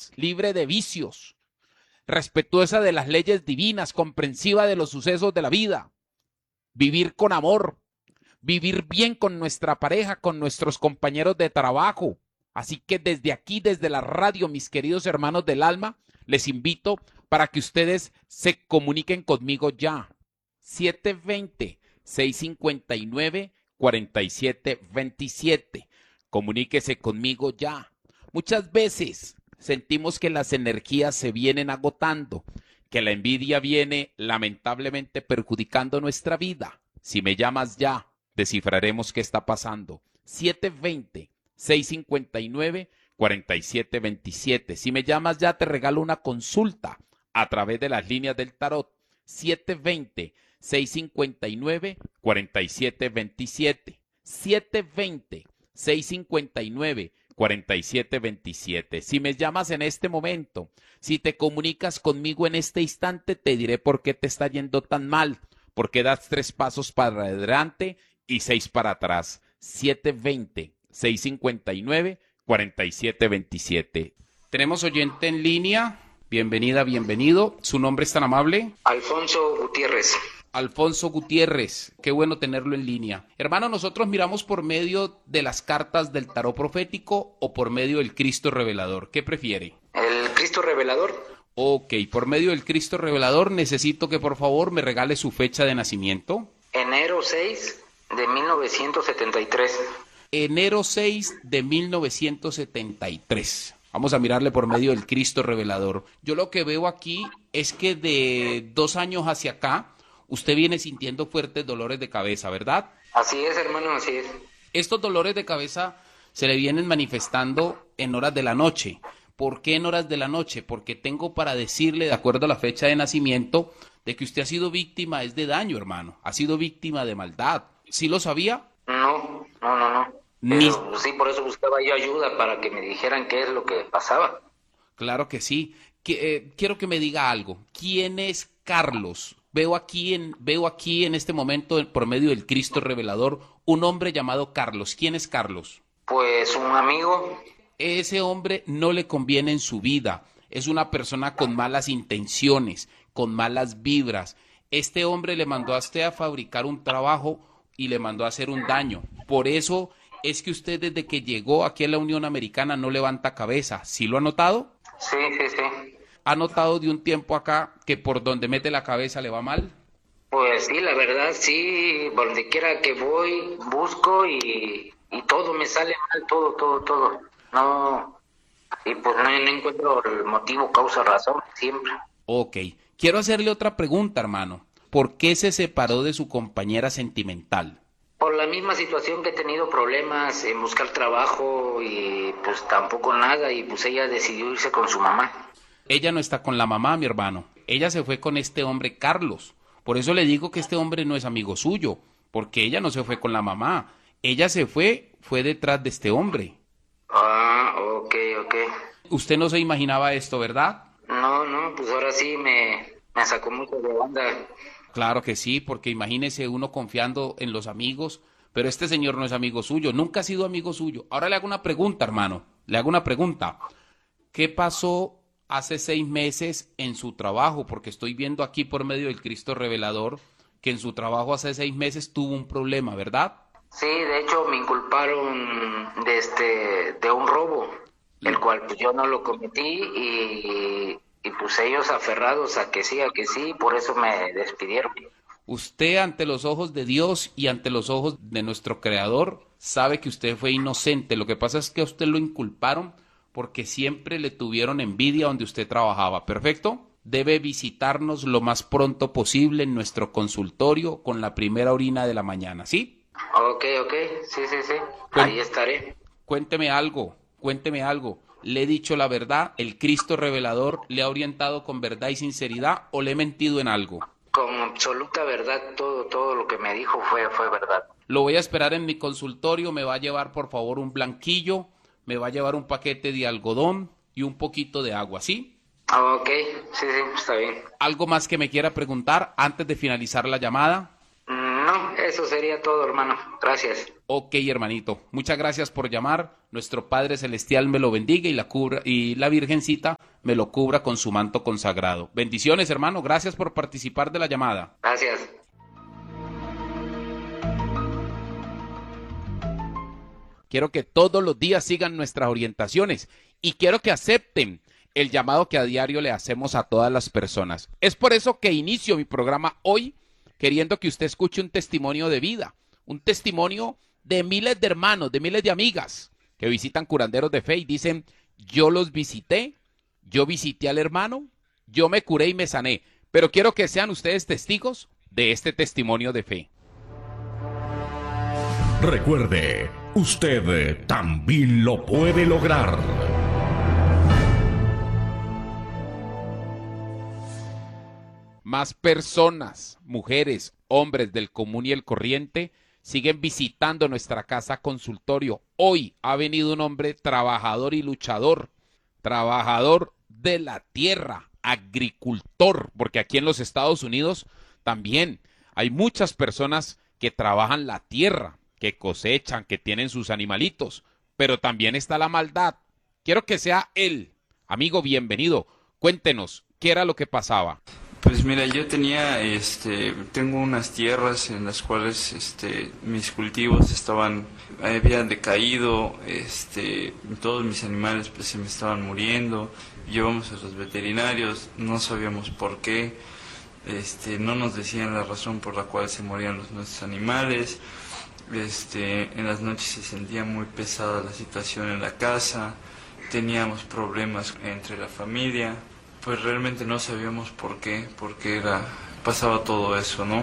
paz, libre de vicios, respetuosa de las leyes divinas, comprensiva de los sucesos de la vida, vivir con amor, vivir bien con nuestra pareja, con nuestros compañeros de trabajo. Así que desde aquí, desde la radio, mis queridos hermanos del alma, les invito para que ustedes se comuniquen conmigo ya. 720-659-4727. Comuníquese conmigo ya. Muchas veces sentimos que las energías se vienen agotando, que la envidia viene lamentablemente perjudicando nuestra vida. Si me llamas ya, descifraremos qué está pasando. 720-659-4727. Si me llamas ya, te regalo una consulta a través de las líneas del tarot. 720-659-4727. 720-659-4727. Si me llamas en este momento, si te comunicas conmigo en este instante, te diré por qué te está yendo tan mal, por qué das 3 pasos para adelante y 6 para atrás. 720-659-4727. Tenemos oyente en línea. Bienvenida, bienvenido. ¿Su nombre es tan amable? Alfonso Gutiérrez. Alfonso Gutiérrez, qué bueno tenerlo en línea. Hermano, nosotros miramos por medio de las cartas del tarot profético o por medio del Cristo revelador. ¿Qué prefiere? El Cristo revelador. Ok, por medio del Cristo revelador necesito que por favor me regale su fecha de nacimiento. Enero 6 de 1973. Enero 6 de 1973. Vamos a mirarle por medio del Cristo revelador. Yo lo que veo aquí es que de 2 años hacia acá, usted viene sintiendo fuertes dolores de cabeza, ¿verdad? Así es, hermano, así es. Estos dolores de cabeza se le vienen manifestando en horas de la noche. ¿Por qué en horas de la noche? Porque tengo para decirle, de acuerdo a la fecha de nacimiento, de que usted ha sido víctima de daño, hermano. Ha sido víctima de maldad. ¿Sí lo sabía? No. Pero sí, por eso buscaba yo ayuda para que me dijeran qué es lo que pasaba. Claro que sí. Quiero que me diga algo. ¿Quién es Carlos? Veo aquí en este momento, por medio del Cristo revelador, un hombre llamado Carlos. ¿Quién es Carlos? Pues un amigo. Ese hombre no le conviene en su vida. Es una persona con malas intenciones, con malas vibras. Este hombre le mandó a usted a fabricar un trabajo y le mandó a hacer un daño. Por eso es que usted desde que llegó aquí a la Unión Americana no levanta cabeza. ¿Sí lo ha notado? Sí. ¿Ha notado de un tiempo acá que por donde mete la cabeza le va mal? Pues sí, la verdad, sí. Por donde quiera que voy, busco y todo me sale mal, todo. No, y pues no encuentro el motivo, causa, razón, siempre. Ok. Quiero hacerle otra pregunta, hermano. ¿Por qué se separó de su compañera sentimental? Por la misma situación que he tenido problemas en buscar trabajo y pues tampoco nada, y pues ella decidió irse con su mamá. Ella no está con la mamá, mi hermano. Ella se fue con este hombre Carlos. Por eso le digo que este hombre no es amigo suyo, porque ella no se fue con la mamá. Ella fue detrás de este hombre. Ah, ok. Usted no se imaginaba esto, ¿verdad? No, pues ahora sí me sacó mucho de onda. Claro que sí, porque imagínese uno confiando en los amigos, pero este señor no es amigo suyo, nunca ha sido amigo suyo. Ahora le hago una pregunta, hermano, le hago una pregunta. ¿Qué pasó hace 6 meses en su trabajo? Porque estoy viendo aquí por medio del Cristo revelador que en su trabajo hace 6 meses tuvo un problema, ¿verdad? Sí, de hecho me inculparon de un robo, el cual pues yo no lo cometí y pues ellos aferrados a que sí, por eso me despidieron. Usted ante los ojos de Dios y ante los ojos de nuestro Creador sabe que usted fue inocente. Lo que pasa es que a usted lo inculparon porque siempre le tuvieron envidia donde usted trabajaba. ¿Perfecto? Debe visitarnos lo más pronto posible en nuestro consultorio con la primera orina de la mañana, ¿sí? Ok, sí. Ahí estaré. Cuénteme algo. ¿Le he dicho la verdad? ¿El Cristo revelador le ha orientado con verdad y sinceridad o le he mentido en algo? Con absoluta verdad, todo lo que me dijo fue verdad. Lo voy a esperar en mi consultorio, me va a llevar por favor un blanquillo, me va a llevar un paquete de algodón y un poquito de agua, ¿sí? Ok, sí, está bien. ¿Algo más que me quiera preguntar antes de finalizar la llamada? No, eso sería todo, hermano. Gracias. Ok, hermanito. Muchas gracias por llamar. Nuestro Padre Celestial me lo bendiga y la Virgencita me lo cubra con su manto consagrado. Bendiciones, hermano. Gracias por participar de la llamada. Gracias. Quiero que todos los días sigan nuestras orientaciones y quiero que acepten el llamado que a diario le hacemos a todas las personas. Es por eso que inicio mi programa hoy queriendo que usted escuche un testimonio de vida, un testimonio de miles de hermanos, de miles de amigas que visitan curanderos de fe y dicen, yo los visité, yo visité al hermano, yo me curé y me sané, pero quiero que sean ustedes testigos de este testimonio de fe. Recuerde, usted también lo puede lograr. Más personas, mujeres, hombres del común y el corriente siguen visitando nuestra casa consultorio. Hoy ha venido un hombre trabajador y luchador, trabajador de la tierra, agricultor, porque aquí en los Estados Unidos también hay muchas personas que trabajan la tierra, que cosechan, que tienen sus animalitos, pero también está la maldad. Quiero que sea él. Amigo, bienvenido. Cuéntenos, ¿qué era lo que pasaba? Pues mira, yo tengo unas tierras en las cuales, mis cultivos habían decaído, todos mis animales pues se me estaban muriendo, llevamos a los veterinarios, no sabíamos por qué, no nos decían la razón por la cual se morían nuestros animales, en las noches se sentía muy pesada la situación en la casa, teníamos problemas entre la familia. Pues realmente no sabíamos por qué pasaba todo eso, ¿no?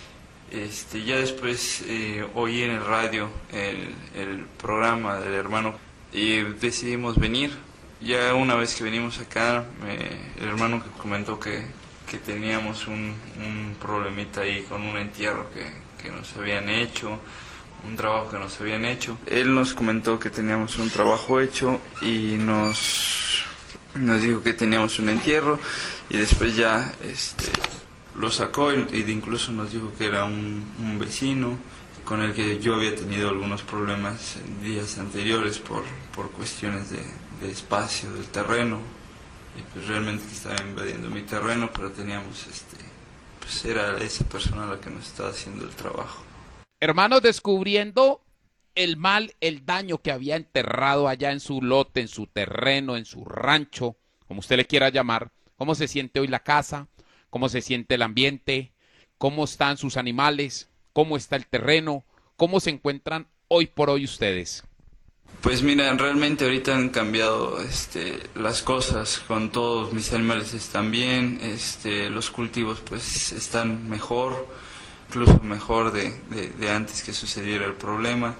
Ya después oí en el radio el programa del hermano y decidimos venir. Ya una vez que venimos acá, el hermano que comentó que teníamos un problemita ahí con un entierro que nos habían hecho, un trabajo que nos habían hecho. Él nos comentó que teníamos un trabajo hecho y nos dijo que teníamos un entierro y después ya lo sacó y incluso nos dijo que era un vecino con el que yo había tenido algunos problemas en días anteriores por cuestiones de espacio del terreno y pues realmente estaba invadiendo mi terreno, pero teníamos pues era esa persona la que nos estaba haciendo el trabajo. Hermanos, descubriendo el mal, el daño que había enterrado allá en su lote, en su terreno, en su rancho, como usted le quiera llamar, cómo se siente hoy la casa, cómo se siente el ambiente, cómo están sus animales, cómo está el terreno, cómo se encuentran hoy por hoy ustedes. Pues mira, realmente ahorita han cambiado las cosas, con todos mis animales están bien, los cultivos pues están mejor, incluso mejor de antes que sucediera el problema.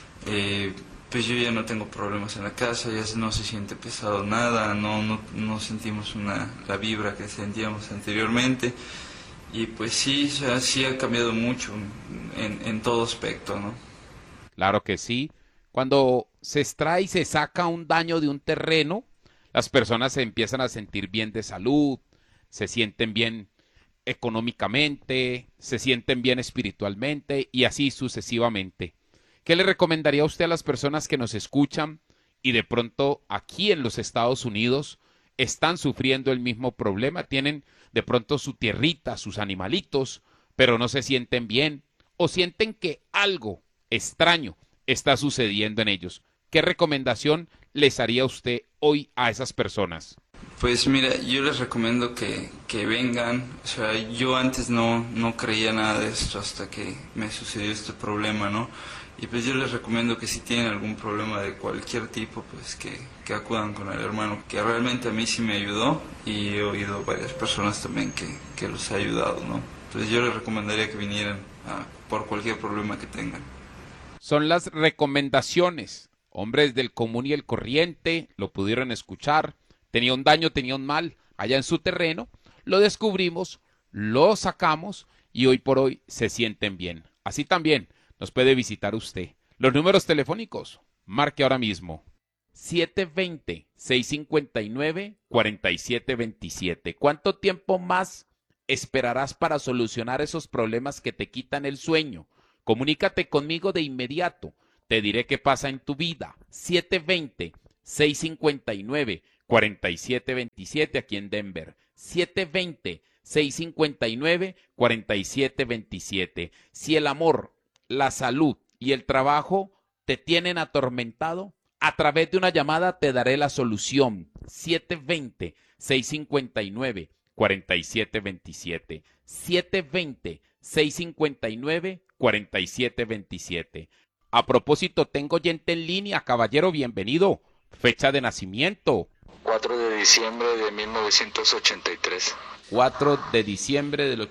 Pues yo ya no tengo problemas en la casa, ya no se siente pesado nada, no sentimos la vibra que sentíamos anteriormente y pues sí, o sea, sí ha cambiado mucho en todo aspecto, ¿no? Claro que sí. Cuando se extrae y se saca un daño de un terreno, las personas se empiezan a sentir bien de salud, se sienten bien económicamente, se sienten bien espiritualmente y así sucesivamente. ¿Qué le recomendaría a usted a las personas que nos escuchan y de pronto aquí en los Estados Unidos están sufriendo el mismo problema? Tienen de pronto su tierrita, sus animalitos, pero no se sienten bien o sienten que algo extraño está sucediendo en ellos. ¿Qué recomendación les haría usted hoy a esas personas? Pues mira, yo les recomiendo que vengan, o sea, yo antes no creía nada de esto hasta que me sucedió este problema, ¿no? Y pues yo les recomiendo que si tienen algún problema de cualquier tipo, pues que acudan con el hermano, que realmente a mí sí me ayudó y he oído varias personas también que los ha ayudado, ¿no? Entonces yo les recomendaría que vinieran por cualquier problema que tengan. Son las recomendaciones. Hombres del común y el corriente lo pudieron escuchar. Tenía un daño, tenía un mal allá en su terreno. Lo descubrimos, lo sacamos y hoy por hoy se sienten bien. Así también nos puede visitar usted. Los números telefónicos, marque ahora mismo. 720-659-4727. ¿Cuánto tiempo más esperarás para solucionar esos problemas que te quitan el sueño? Comunícate conmigo de inmediato. Te diré qué pasa en tu vida. 720-659-4727. 4727 aquí en Denver. 720-659-4727. Si el amor, la salud y el trabajo te tienen atormentado, a través de una llamada te daré la solución. 720-659-4727. 720-659-4727. A propósito, tengo oyente en línea. Caballero, bienvenido. Fecha de nacimiento. 4 de diciembre de 1983. 4 de diciembre del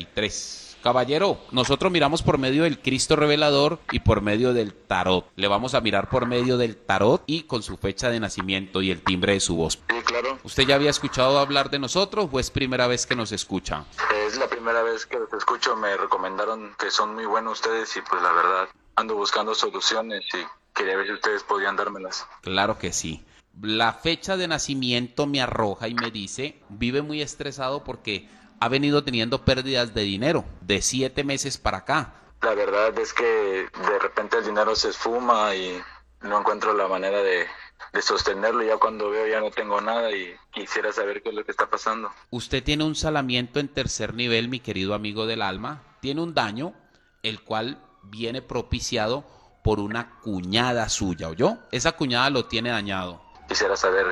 83. Caballero, nosotros miramos por medio del Cristo Revelador y por medio del tarot. Le vamos a mirar por medio del tarot y con su fecha de nacimiento y el timbre de su voz. Sí, claro. ¿Usted ya había escuchado hablar de nosotros o es primera vez que nos escucha? Es la primera vez que los escucho. Me recomendaron que son muy buenos ustedes y pues la verdad ando buscando soluciones y quería ver si ustedes podían dármelas. Claro que sí. La fecha de nacimiento me arroja y me dice, vive muy estresado porque ha venido teniendo pérdidas de dinero de 7 meses para acá. La verdad es que de repente el dinero se esfuma y no encuentro la manera de sostenerlo. Ya cuando veo ya no tengo nada y quisiera saber qué es lo que está pasando. Usted tiene un salamiento en tercer nivel, mi querido amigo del alma. Tiene un daño, el cual viene propiciado por una cuñada suya, ¿oyó? Esa cuñada lo tiene dañado. Quisiera saber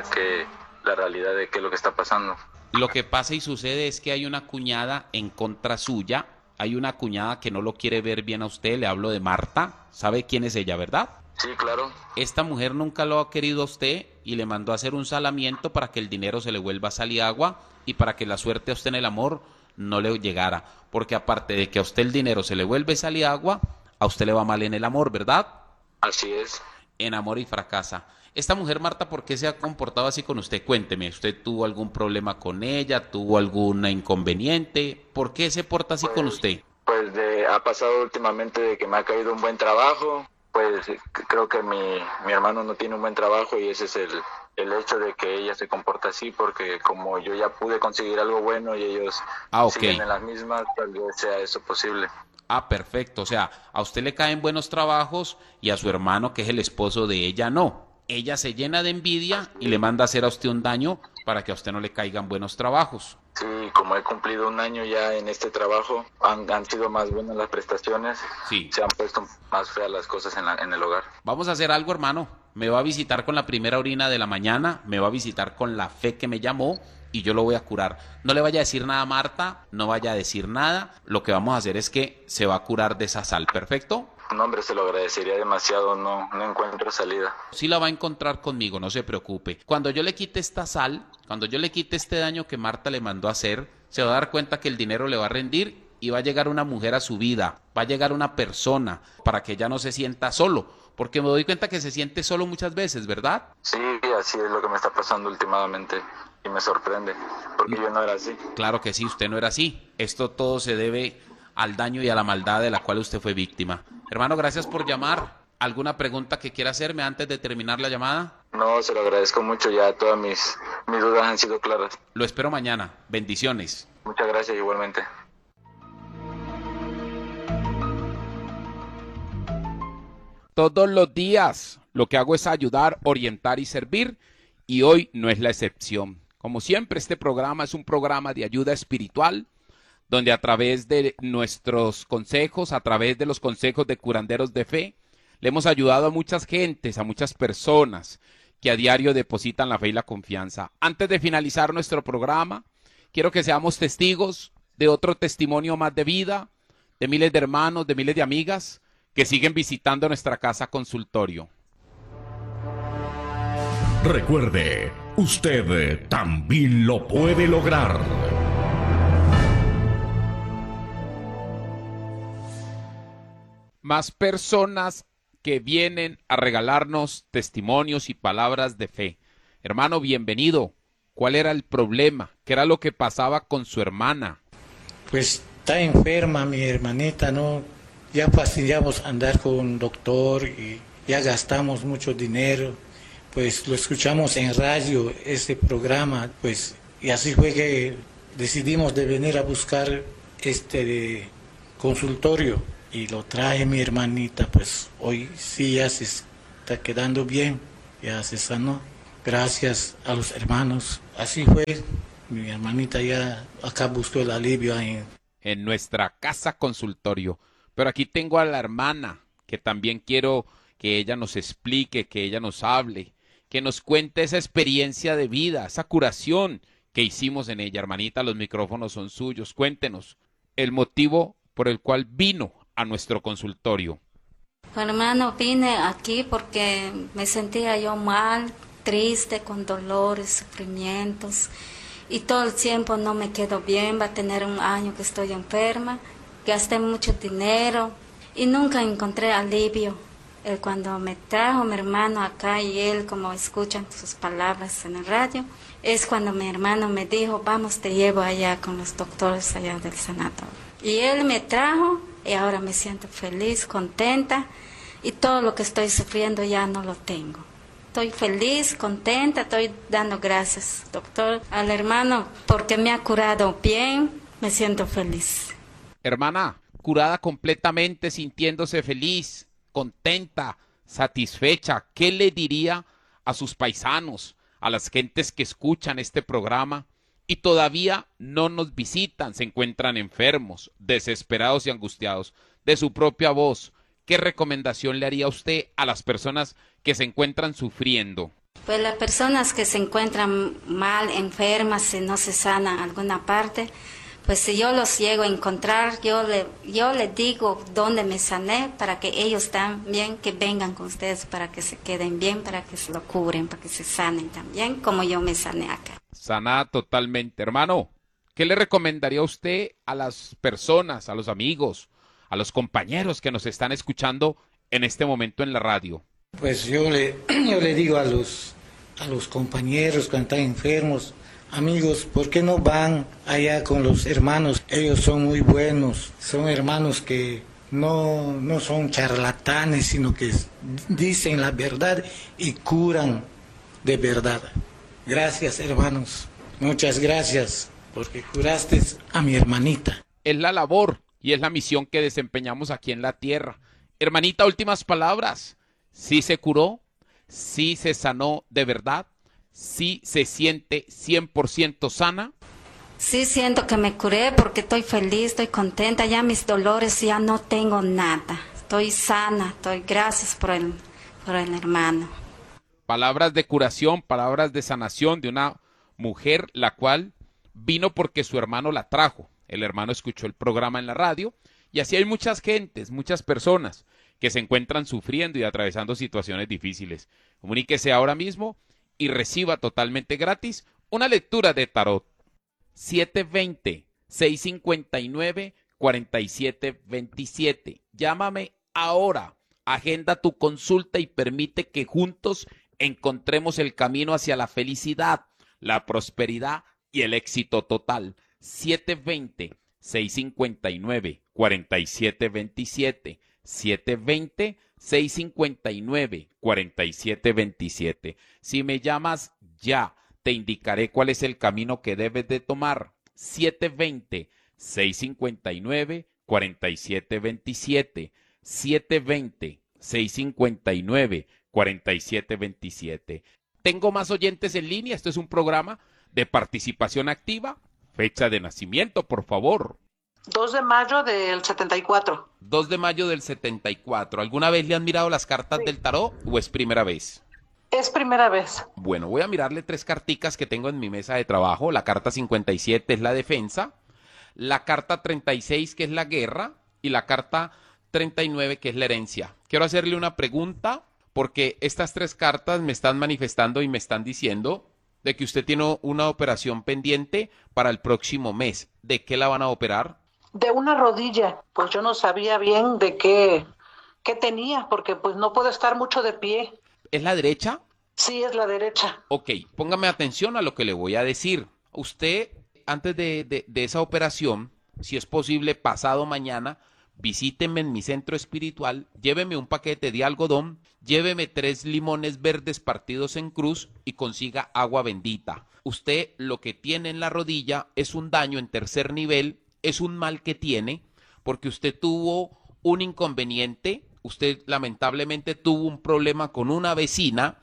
la realidad de qué es lo que está pasando. Lo que pasa y sucede es que hay una cuñada en contra suya. Hay una cuñada que no lo quiere ver bien a usted. Le hablo de Marta. ¿Sabe quién es ella, verdad? Sí, claro. Esta mujer nunca lo ha querido a usted y le mandó a hacer un salamiento para que el dinero se le vuelva a salir agua y para que la suerte a usted en el amor no le llegara. Porque aparte de que a usted el dinero se le vuelve a salir agua, a usted le va mal en el amor, ¿verdad? Así es. Enamora y fracasa. Esta mujer, Marta, ¿por qué se ha comportado así con usted? Cuénteme, ¿usted tuvo algún problema con ella? ¿Tuvo algún inconveniente? ¿Por qué se porta así con usted? Pues ha pasado últimamente de que me ha caído un buen trabajo. Pues creo que mi hermano no tiene un buen trabajo y ese es el hecho de que ella se comporta así, porque como yo ya pude conseguir algo bueno y ellos siguen en las mismas, tal vez sea eso posible. Ah, perfecto. O sea, a usted le caen buenos trabajos y a su hermano, que es el esposo de ella, no. Ella se llena de envidia y le manda a hacer a usted un daño para que a usted no le caigan buenos trabajos. Sí, como he cumplido un año ya en este trabajo, han sido más buenas las prestaciones. Sí. Se han puesto más feas las cosas en el hogar. Vamos a hacer algo, hermano. Me va a visitar con la primera orina de la mañana, me va a visitar con la fe que me llamó y yo lo voy a curar. No le vaya a decir nada a Marta, no vaya a decir nada. Lo que vamos a hacer es que se va a curar de esa sal, ¿perfecto? No, hombre, se lo agradecería demasiado, no encuentro salida. Sí la va a encontrar conmigo, no se preocupe. Cuando yo le quite esta sal, cuando yo le quite este daño que Marta le mandó a hacer, se va a dar cuenta que el dinero le va a rendir y va a llegar una mujer a su vida, va a llegar una persona para que ella no se sienta solo, porque me doy cuenta que se siente solo muchas veces, ¿verdad? Sí, así es lo que me está pasando últimamente y me sorprende, porque yo no era así. Claro que sí, usted no era así. Esto todo se debe al daño y a la maldad de la cual usted fue víctima. Hermano, gracias por llamar. ¿Alguna pregunta que quiera hacerme antes de terminar la llamada? No, se lo agradezco mucho, ya todas mis dudas han sido claras. Lo espero mañana. Bendiciones. Muchas gracias igualmente. Todos los días lo que hago es ayudar, orientar y servir, y hoy no es la excepción. Como siempre, este programa es un programa de ayuda espiritual, donde a través de nuestros consejos, a través de los consejos de curanderos de fe, le hemos ayudado a muchas gentes, a muchas personas que a diario depositan la fe y la confianza. Antes de finalizar nuestro programa, quiero que seamos testigos de otro testimonio más de vida, de miles de hermanos, de miles de amigas que siguen visitando nuestra casa consultorio. Recuerde, usted también lo puede lograr. Más personas que vienen a regalarnos testimonios y palabras de fe. Hermano, bienvenido. ¿Cuál era el problema? ¿Qué era lo que pasaba con su hermana? Pues está enferma mi hermanita, ¿no? Ya fastidiamos andar con un doctor y ya gastamos mucho dinero. Pues lo escuchamos en radio, este programa, pues, y así fue que decidimos de venir a buscar este consultorio. Y lo traje mi hermanita, pues hoy sí ya se está quedando bien, ya se sanó. gracias a los hermanos. Así fue, mi hermanita ya acá buscó el alivio en nuestra casa consultorio. Pero aquí tengo a la hermana, que también quiero que ella nos explique, que ella nos hable, que nos cuente esa experiencia de vida, esa curación que hicimos en ella. Hermanita, los micrófonos son suyos. Cuéntenos el motivo por el cual vino a nuestro consultorio. Hermano, vine aquí porque me sentía yo mal, triste, con dolores, sufrimientos, y todo el tiempo no me quedo bien. Va a tener 1 año que estoy enferma, gasté mucho dinero y nunca encontré alivio. Cuando me trajo mi hermano acá y él, como escuchan sus palabras en el radio, es cuando mi hermano me dijo, vamos, te llevo allá con los doctores allá del sanatorio. Y él me trajo y ahora me siento feliz, contenta, y todo lo que estoy sufriendo ya no lo tengo. Estoy feliz, contenta, estoy dando gracias, doctor, al hermano, porque me ha curado bien, me siento feliz. Hermana, curada completamente, sintiéndose feliz, contenta, satisfecha, ¿qué le diría a sus paisanos, a las gentes que escuchan este programa y todavía no nos visitan, se encuentran enfermos, desesperados y angustiados? De su propia voz, ¿qué recomendación le haría usted a las personas que se encuentran sufriendo? Pues las personas que se encuentran mal, enfermas, si no se sanan alguna parte, pues si yo los llego a encontrar, yo le digo dónde me sané, para que ellos también que vengan con ustedes, para que se queden bien, para que se lo cubren, para que se sanen también, como yo me sané acá. Sanada totalmente. Hermano, ¿qué le recomendaría usted a las personas, a los amigos, a los compañeros que nos están escuchando en este momento en la radio? Pues yo le digo a los compañeros cuando están enfermos, amigos, ¿por qué no van allá con los hermanos? Ellos son muy buenos, son hermanos que no son charlatanes, sino que dicen la verdad y curan de verdad. Gracias, hermanos, muchas gracias, porque curaste a mi hermanita. Es la labor y es la misión que desempeñamos aquí en la tierra. Hermanita, últimas palabras. ¿Sí se curó? ¿Sí se sanó de verdad? ¿Sí se siente 100% sana? Sí, siento que me curé porque estoy feliz, estoy contenta, ya mis dolores ya no tengo nada. Estoy sana, gracias por el hermano. Palabras de curación, palabras de sanación de una mujer la cual vino porque su hermano la trajo. El hermano escuchó el programa en la radio y así hay muchas gentes, muchas personas que se encuentran sufriendo y atravesando situaciones difíciles. Comuníquese ahora mismo y reciba totalmente gratis una lectura de tarot. 720-659-4727. Llámame ahora, agenda tu consulta y permite que juntos encontremos el camino hacia la felicidad, la prosperidad y el éxito total. 720-659-4727. 720-659-4727. Si me llamas ya, te indicaré cuál es el camino que debes de tomar. 720-659-4727. 720-659-4727. Tengo más oyentes en línea. Esto es un programa de participación activa. Fecha de nacimiento, por favor. 2 de mayo del 74. 2 de mayo del 74. ¿Alguna vez le han mirado las cartas del tarot o es primera vez? Es primera vez. Bueno, voy a mirarle 3 carticas que tengo en mi mesa de trabajo. La carta 57 es la defensa, la carta 36 que es la guerra y la carta 39 que es la herencia. Quiero hacerle una pregunta porque estas 3 cartas me están manifestando y me están diciendo de que usted tiene una operación pendiente para el próximo mes. ¿De qué la van a operar? De una rodilla, pues yo no sabía bien de qué tenía, porque pues no puedo estar mucho de pie. ¿Es la derecha? Sí, es la derecha. Ok, póngame atención a lo que le voy a decir. Usted, antes de esa operación, si es posible, pasado mañana, visíteme en mi centro espiritual, lléveme un paquete de algodón, lléveme 3 limones verdes partidos en cruz y consiga agua bendita. Usted lo que tiene en la rodilla es un daño en 3er nivel, es un mal que tiene, porque usted tuvo un inconveniente, usted lamentablemente tuvo un problema con una vecina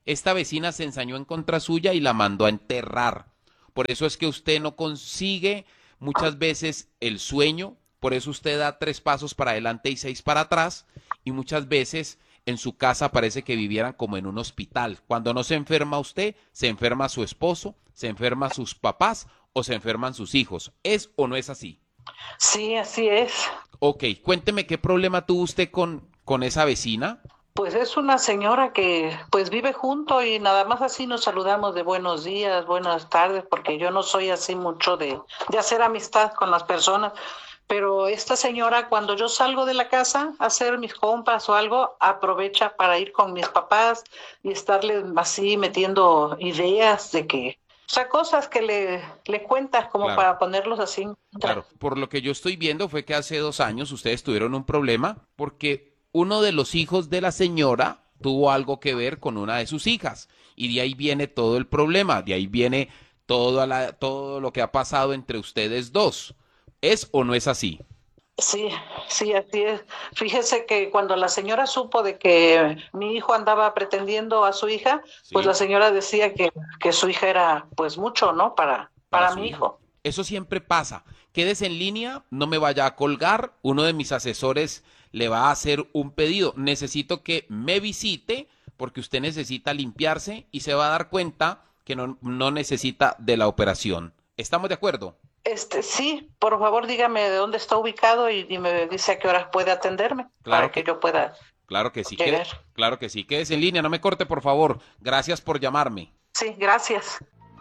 esta vecina se ensañó en contra suya y la mandó a enterrar. Por eso es que usted no consigue muchas veces el sueño, por eso usted da 3 pasos para adelante y 6 para atrás, y muchas veces en su casa parece que vivieran como en un hospital. Cuando no se enferma usted, se enferma su esposo, se enferma sus papás o se enferman sus hijos. ¿Es o no es así? Sí, así es. Ok, cuénteme qué problema tuvo usted con esa vecina. Pues es una señora que pues vive junto y nada más así nos saludamos de buenos días, buenas tardes, porque yo no soy así mucho de hacer amistad con las personas. Pero esta señora, cuando yo salgo de la casa a hacer mis compras o algo, aprovecha para ir con mis papás y estarles así metiendo ideas de que, o sea, cosas que le cuentas como Claro. para ponerlos así. Claro, por lo que yo estoy viendo fue que hace 2 años ustedes tuvieron un problema porque uno de los hijos de la señora tuvo algo que ver con una de sus hijas y de ahí viene todo el problema, de ahí viene todo lo que ha pasado entre ustedes dos. ¿Es o no es así? Sí, sí, así es. Fíjese que cuando la señora supo de que mi hijo andaba pretendiendo a su hija, pues Sí. la señora decía que su hija era pues mucho, ¿no? Para su mi hijo. Eso siempre pasa. Quédese en línea, no me vaya a colgar. Uno de mis asesores le va a hacer un pedido. Necesito que me visite porque usted necesita limpiarse y se va a dar cuenta que no necesita de la operación. ¿Estamos de acuerdo? Sí, por favor dígame de dónde está ubicado y me dice a qué horas puede atenderme para que yo pueda Claro que sí. llegar. Claro que sí. Quédese en línea, no me corte, por favor. Gracias por llamarme. Sí, gracias.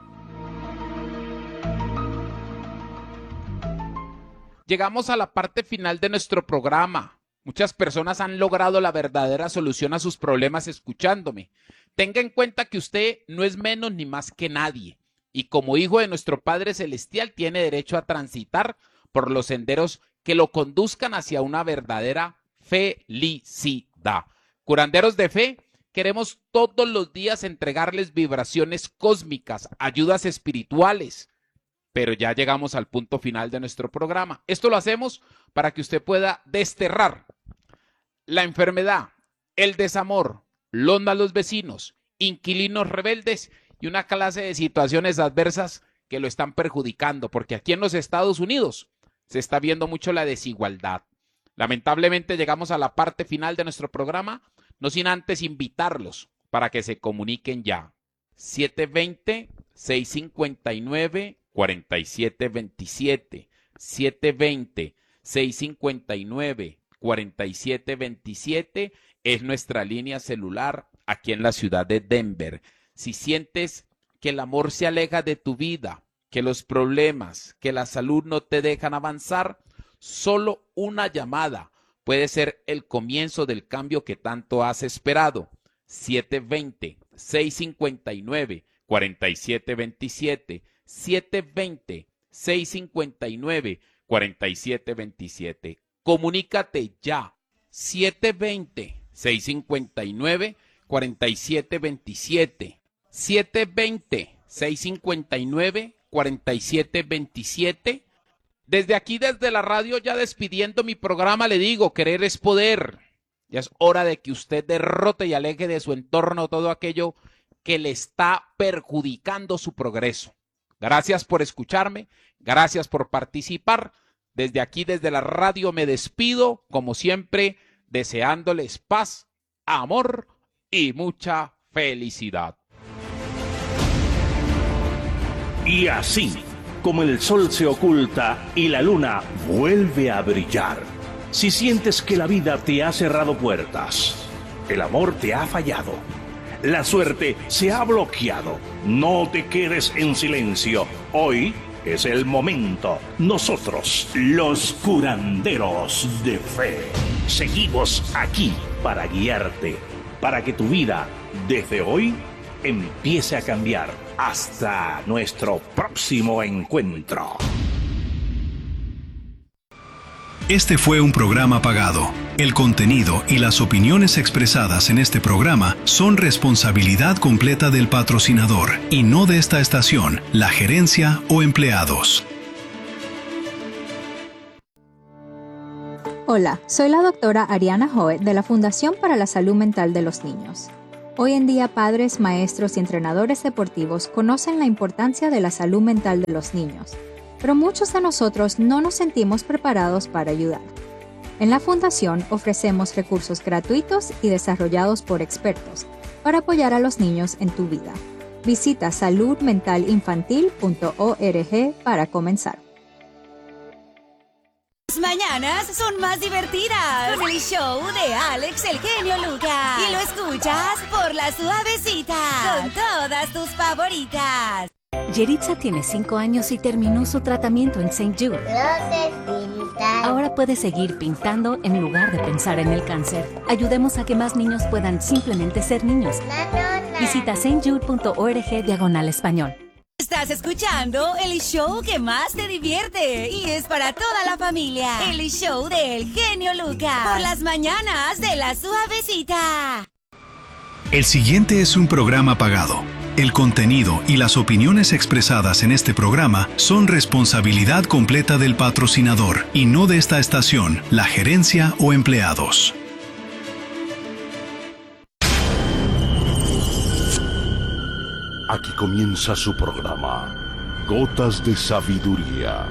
Llegamos a la parte final de nuestro programa. Muchas personas han logrado la verdadera solución a sus problemas escuchándome. Tenga en cuenta que usted no es menos ni más que nadie. Y como hijo de nuestro Padre Celestial tiene derecho a transitar por los senderos que lo conduzcan hacia una verdadera felicidad. Curanderos de fe, queremos todos los días entregarles vibraciones cósmicas, ayudas espirituales, pero ya llegamos al punto final de nuestro programa. Esto lo hacemos para que usted pueda desterrar la enfermedad, el desamor, los malos vecinos, inquilinos rebeldes y una clase de situaciones adversas que lo están perjudicando, porque aquí en los Estados Unidos se está viendo mucho la desigualdad. Lamentablemente llegamos a la parte final de nuestro programa, no sin antes invitarlos para que se comuniquen ya. 720-659-4727, 720-659-4727 es nuestra línea celular aquí en la ciudad de Denver. Si sientes que el amor se aleja de tu vida, que los problemas, que la salud no te dejan avanzar, solo una llamada puede ser el comienzo del cambio que tanto has esperado. 720-659-4727, 720-659-4727. Comunícate ya. 720-659-4727. 720-659-4727. Desde aquí, desde la radio, ya despidiendo mi programa, le digo, querer es poder. Ya es hora de que usted derrote y aleje de su entorno todo aquello que le está perjudicando su progreso. Gracias por escucharme, gracias por participar. Desde aquí, desde la radio, me despido, como siempre, deseándoles paz, amor y mucha felicidad. Y así, como el sol se oculta y la luna vuelve a brillar, si sientes que la vida te ha cerrado puertas, el amor te ha fallado, la suerte se ha bloqueado, no te quedes en silencio. Hoy es el momento. Nosotros, los curanderos de fe, seguimos aquí para guiarte, para que tu vida, desde hoy, empiece a cambiar. Hasta nuestro próximo encuentro. Este fue un programa pagado. El contenido y las opiniones expresadas en este programa son responsabilidad completa del patrocinador y no de esta estación, la gerencia o empleados. Hola, soy la doctora Ariana Joe de la Fundación para la Salud Mental de los Niños. Hoy en día, padres, maestros y entrenadores deportivos conocen la importancia de la salud mental de los niños, pero muchos de nosotros no nos sentimos preparados para ayudar. En la Fundación ofrecemos recursos gratuitos y desarrollados por expertos para apoyar a los niños en tu vida. Visita saludmentalinfantil.org para comenzar. Las mañanas son más divertidas. El show de Alex el genio Lucas. Y lo escuchas por La Suavecita. Con todas tus favoritas. Yeritza tiene 5 años y terminó su tratamiento en St. Jude. Ahora puede seguir pintando en lugar de pensar en el cáncer. Ayudemos a que más niños puedan simplemente ser niños. Visita stjude.org/español. Estás escuchando el show que más te divierte y es para toda la familia. El show de El Genio Lucas. Por las mañanas de La Suavecita. El siguiente es un programa pagado. El contenido y las opiniones expresadas en este programa son responsabilidad completa del patrocinador y no de esta estación, la gerencia o empleados. Aquí comienza su programa, Gotas de Sabiduría.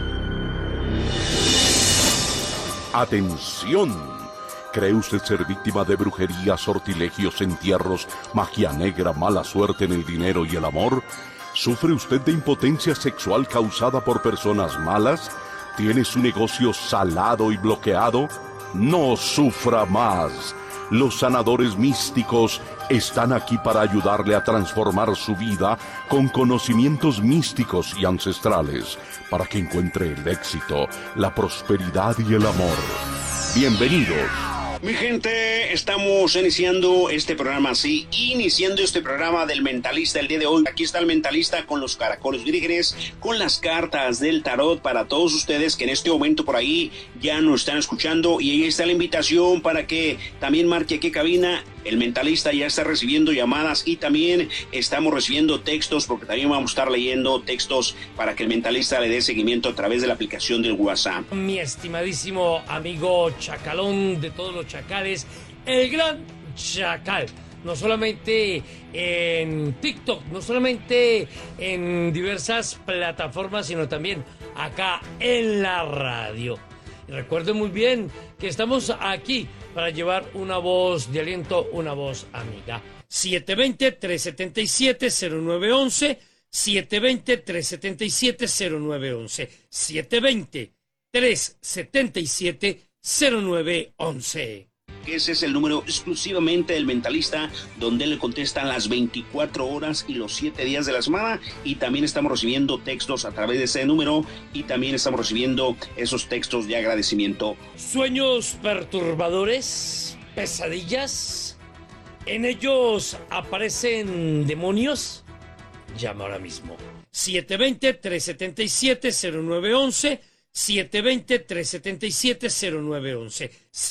¡Atención! ¿Cree usted ser víctima de brujería, sortilegios, entierros, magia negra, mala suerte en el dinero y el amor? ¿Sufre usted de impotencia sexual causada por personas malas? ¿Tiene su negocio salado y bloqueado? No sufra más. Los sanadores místicos están aquí para ayudarle a transformar su vida con conocimientos místicos y ancestrales, para que encuentre el éxito, la prosperidad y el amor. Bienvenidos. Mi gente, estamos iniciando este programa del Mentalista el día de hoy. Aquí está el Mentalista con los caracoles vírgenes, con las cartas del tarot para todos ustedes que en este momento por ahí ya nos están escuchando, y ahí está la invitación para que también marque aquí cabina. El Mentalista ya está recibiendo llamadas y también estamos recibiendo textos, porque también vamos a estar leyendo textos para que el Mentalista le dé seguimiento a través de la aplicación del WhatsApp. Mi estimadísimo amigo Chacalón de todos los chacales, el gran Chacal, no solamente en TikTok, no solamente en diversas plataformas, sino también acá en la radio. Y recuerden muy bien que estamos aquí para llevar una voz de aliento, una voz amiga. 720-377-0911, 720-377-0911, 720-377-0911. Ese es el número exclusivamente del Mentalista, donde le contestan las 24 horas y los 7 días de la semana. Y también estamos recibiendo textos a través de ese número, y también estamos recibiendo esos textos de agradecimiento. Sueños perturbadores, pesadillas, en ellos aparecen demonios. Llama ahora mismo. 720-377-0911, 720-377-0911,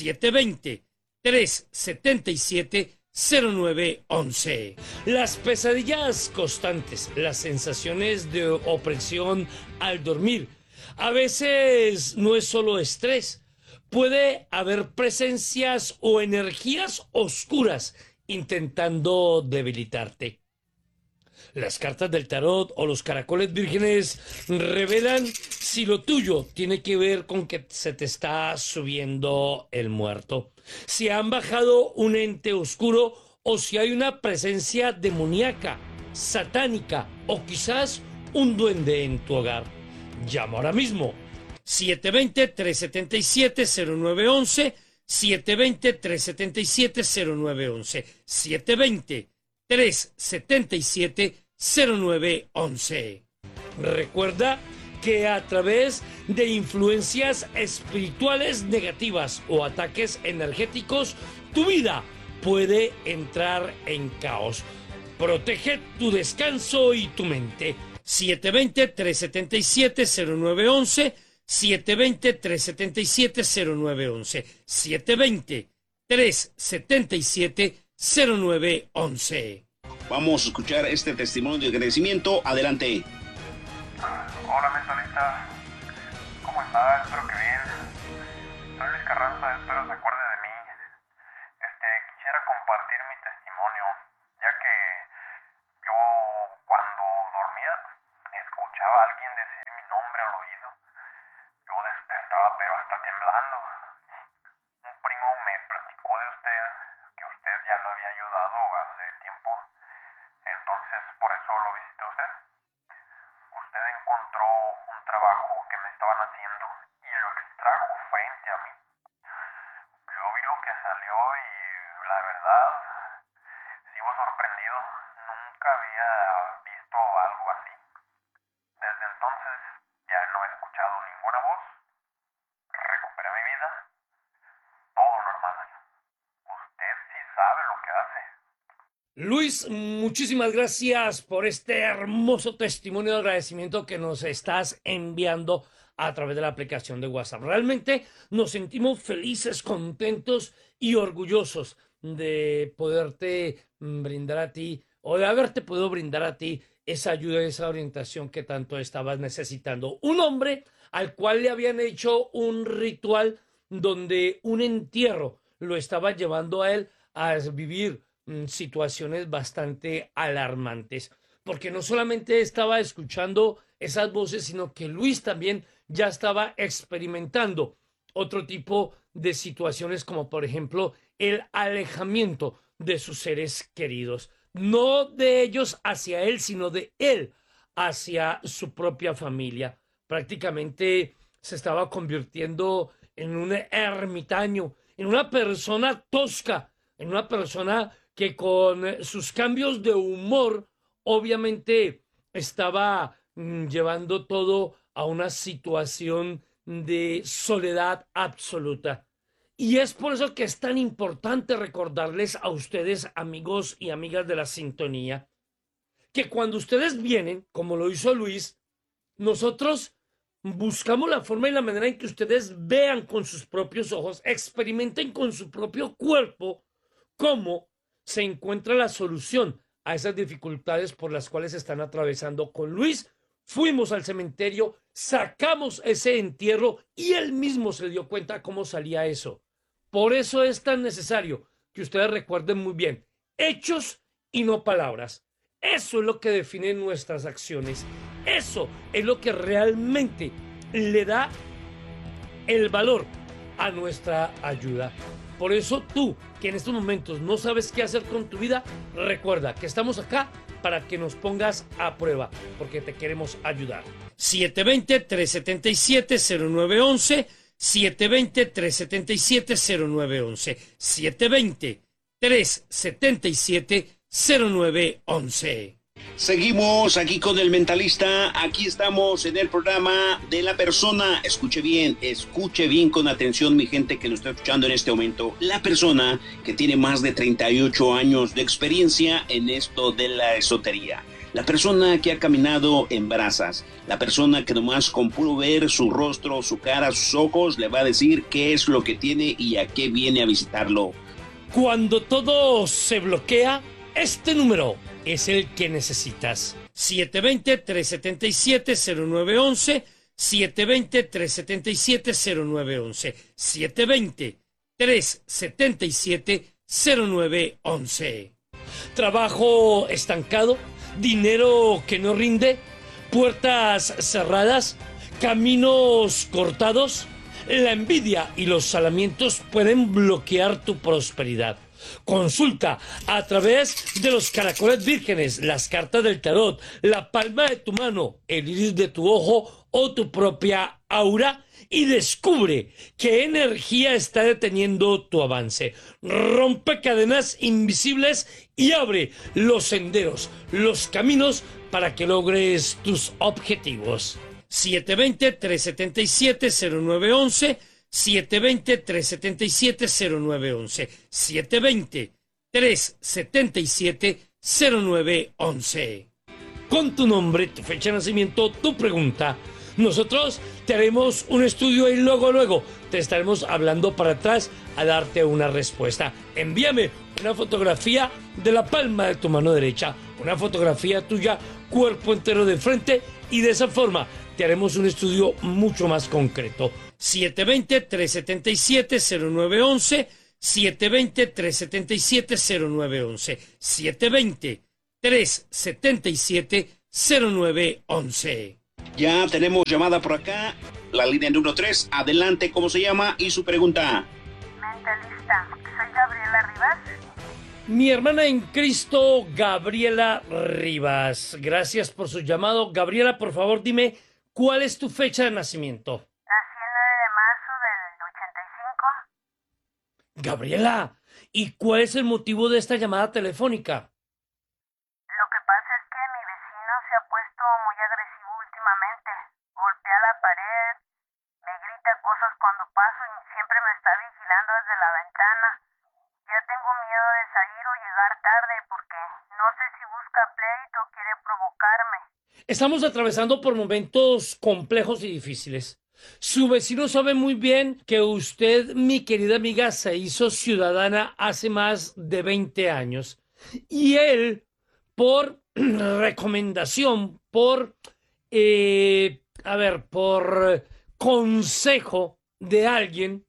720-377-0911. Las pesadillas constantes, las sensaciones de opresión al dormir. A veces no es solo estrés, puede haber presencias o energías oscuras intentando debilitarte. Las cartas del tarot o los caracoles vírgenes revelan si lo tuyo tiene que ver con que se te está subiendo el muerto, si han bajado un ente oscuro o si hay una presencia demoníaca, satánica o quizás un duende en tu hogar. Llama ahora mismo. 720-377-0911, 720-377-0911, 720-377-0911. Recuerda que a través de influencias espirituales negativas o ataques energéticos, tu vida puede entrar en caos. Protege tu descanso y tu mente. 720-377-0911, 720-377-0911, 720-377-0911. Vamos a escuchar este testimonio de agradecimiento. Adelante. Hola, Mentalista. ¿Cómo estás? Espero que bien. Soy Luis Carranza, espero se acuerde de mí. Quisiera compartir mi testimonio, ya decir mi nombre al oído. Yo despertaba pero hasta temblando. Un primo me platicó de usted, que usted ya lo había ayudado hace tiempo. Entonces por eso lo visité a usted. Usted encontró un trabajo que me estaban haciendo y lo extrajo frente a mí. Yo vi lo que salió y la verdad, sigo sorprendido. Nunca había visto algo así. Desde entonces ya no he escuchado ninguna voz. Recuperé mi vida. Todo normal. Usted sí sabe lo que hace. Luis, muchísimas gracias por este hermoso testimonio de agradecimiento que nos estás enviando a través de la aplicación de WhatsApp. Realmente nos sentimos felices, contentos y orgullosos de poderte brindar a ti o de haberte podido brindar a ti esa ayuda, esa orientación que tanto estabas necesitando. Un hombre al cual le habían hecho un ritual donde un entierro lo estaba llevando a él a vivir situaciones bastante alarmantes, porque no solamente estaba escuchando esas voces, sino que Luis también ya estaba experimentando otro tipo de situaciones, como por ejemplo el alejamiento de sus seres queridos, no de ellos hacia él, sino de él hacia su propia familia. Prácticamente se estaba convirtiendo en un ermitaño, en una persona tosca, en una persona que con sus cambios de humor obviamente estaba llevando todo a una situación de soledad absoluta. Y es por eso que es tan importante recordarles a ustedes, amigos y amigas de la sintonía, que cuando ustedes vienen, como lo hizo Luis, nosotros buscamos la forma y la manera en que ustedes vean con sus propios ojos, experimenten con su propio cuerpo cómo se encuentra la solución a esas dificultades por las cuales están atravesando. Con Luis fuimos al cementerio, sacamos ese entierro y él mismo se dio cuenta cómo salía eso. Por eso es tan necesario que ustedes recuerden muy bien, hechos y no palabras. Eso es lo que define nuestras acciones. Eso es lo que realmente le da el valor a nuestra ayuda. Por eso tú, que en estos momentos no sabes qué hacer con tu vida, recuerda que estamos acá para que nos pongas a prueba, porque te queremos ayudar. 720-377-0911, 720-377-0911, 720-377-0911. Seguimos aquí con el mentalista. Aquí estamos en el programa de la persona. Escuche bien con atención, mi gente que lo está escuchando en este momento. La persona que tiene más de 38 años de experiencia en esto de la esotería. La persona que ha caminado en brasas. La persona que nomás con puro ver su rostro, su cara, sus ojos, le va a decir qué es lo que tiene y a qué viene a visitarlo. Cuando todo se bloquea, este número es el que necesitas. 720-377-0911, 720-377-0911, 720-377-0911. Trabajo estancado, dinero que no rinde, puertas cerradas, caminos cortados. La envidia y los salamientos pueden bloquear tu prosperidad. Consulta a través de los caracoles vírgenes, las cartas del tarot, la palma de tu mano, el iris de tu ojo o tu propia aura y descubre qué energía está deteniendo tu avance. Rompe cadenas invisibles y abre los senderos, los caminos para que logres tus objetivos. 720-377-0911, 720-377-0911, 720-377-0911. Con tu nombre, tu fecha de nacimiento, tu pregunta, nosotros te haremos un estudio y luego te estaremos hablando para atrás a darte una respuesta. Envíame una fotografía de la palma de tu mano derecha, una fotografía tuya, cuerpo entero de frente, y de esa forma te haremos un estudio mucho más concreto. 720-377-0911, 720-377-0911, 720-377-0911. Ya tenemos llamada por acá, la línea número 3. Adelante, ¿cómo se llama? Y su pregunta. Mentalista, soy Gabriela Rivas. Mi hermana en Cristo, Gabriela Rivas. Gracias por su llamado. Gabriela, por favor, dime, ¿cuál es tu fecha de nacimiento? Nací el 9 de marzo del 85. Gabriela, ¿y cuál es el motivo de esta llamada telefónica? Lo que pasa es que mi vecino se ha puesto muy agresivo últimamente. Golpea la pared, me grita cosas cuando paso y siempre me está vigilando desde la ventana. Ya tengo miedo de salir o llegar tarde porque no sé si busca pleito o quiere provocarme. Estamos atravesando por momentos complejos y difíciles. Su vecino sabe muy bien que usted, mi querida amiga, se hizo ciudadana hace más de 20 años. Y él, por recomendación, por consejo de alguien,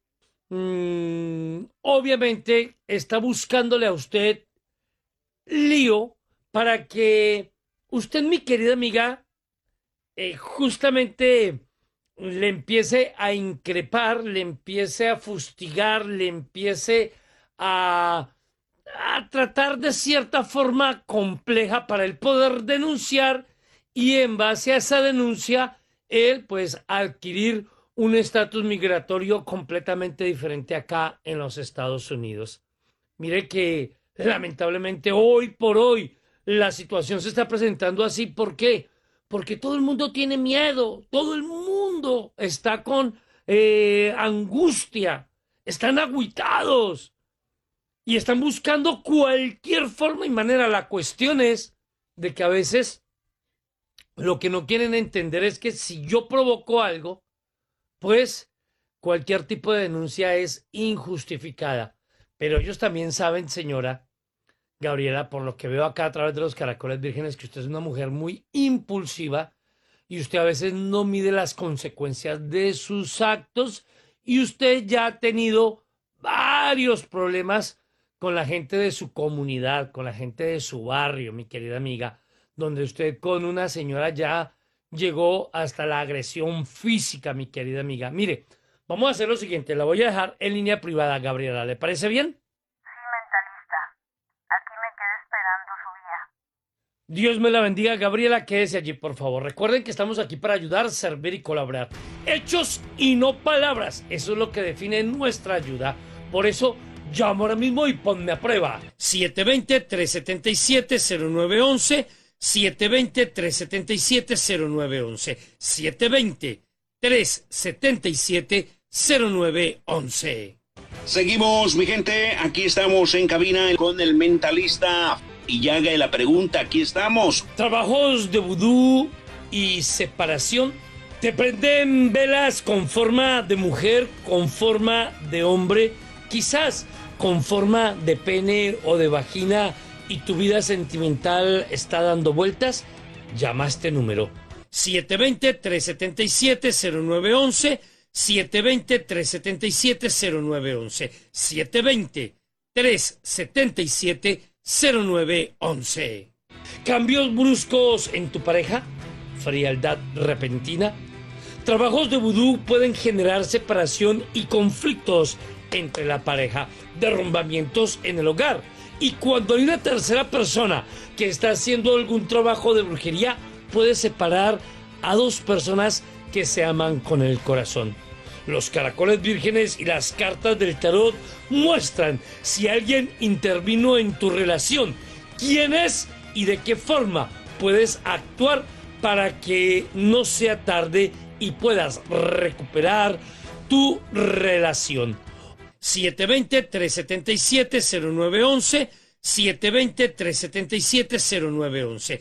obviamente está buscándole a usted lío para que usted, mi querida amiga, justamente le empiece a increpar, le empiece a fustigar, le empiece a tratar de cierta forma compleja para él poder denunciar y en base a esa denuncia él pues adquirir un estatus migratorio completamente diferente acá en los Estados Unidos. Mire que lamentablemente hoy por hoy la situación se está presentando así. ¿Por qué? Porque todo el mundo tiene miedo, todo el mundo está con angustia, están agüitados y están buscando cualquier forma y manera. La cuestión es de que a veces lo que no quieren entender es que si yo provoco algo, pues cualquier tipo de denuncia es injustificada. Pero ellos también saben, señora Gabriela, por lo que veo acá a través de los caracoles vírgenes, que usted es una mujer muy impulsiva y usted a veces no mide las consecuencias de sus actos y usted ya ha tenido varios problemas con la gente de su comunidad, con la gente de su barrio, mi querida amiga, donde usted con una señora ya llegó hasta la agresión física, mi querida amiga. Mire, vamos a hacer lo siguiente, la voy a dejar en línea privada, Gabriela, ¿le parece bien? Dios me la bendiga, Gabriela, quédese allí, por favor. Recuerden que estamos aquí para ayudar, servir y colaborar. Hechos y no palabras. Eso es lo que define nuestra ayuda. Por eso, llama ahora mismo y ponme a prueba. 720-377-0911. 720-377-0911. 720-377-0911. Seguimos, mi gente. Aquí estamos en cabina con el mentalista y ya haga la pregunta, aquí estamos. Trabajos de vudú y separación. Te prenden velas con forma de mujer, con forma de hombre, quizás con forma de pene o de vagina y tu vida sentimental está dando vueltas. Llama a este número 720-377-0911. 720-377-0911. 720-377-0911. Cambios bruscos en tu pareja, frialdad repentina. Trabajos de vudú pueden generar separación y conflictos entre la pareja, derrumbamientos en el hogar. Y cuando hay una tercera persona que está haciendo algún trabajo de brujería, puede separar a dos personas que se aman con el corazón. Los caracoles vírgenes y las cartas del tarot muestran si alguien intervino en tu relación, quién es y de qué forma puedes actuar para que no sea tarde y puedas recuperar tu relación. 720-377-0911. 720-377-0911.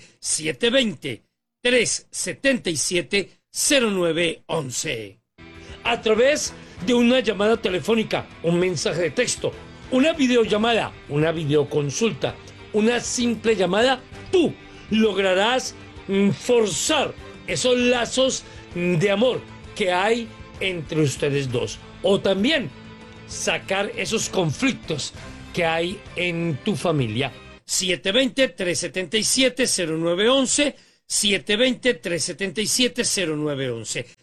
720-377-0911. A través de una llamada telefónica, un mensaje de texto, una videollamada, una videoconsulta, una simple llamada, tú lograrás forzar esos lazos de amor que hay entre ustedes dos. O también sacar esos conflictos que hay en tu familia. 720-377-0911. 720-377-0911.